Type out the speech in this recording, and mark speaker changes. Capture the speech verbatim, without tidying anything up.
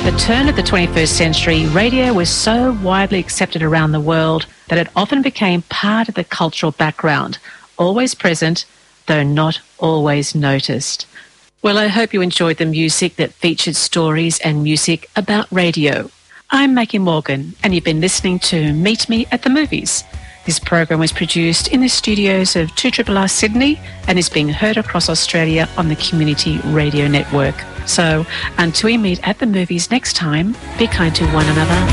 Speaker 1: the turn of the twenty-first century, radio was so widely accepted around the world that it often became part of the cultural background, always present, though not always noticed. Well, I hope you enjoyed the music that featured stories and music about radio. I'm Maggie Morgan, and you've been listening to Meet Me at the Movies. This program was produced in the studios of two R R R Sydney and is being heard across Australia on the Community Radio Network. So, until we meet at the movies next time, be kind to one another.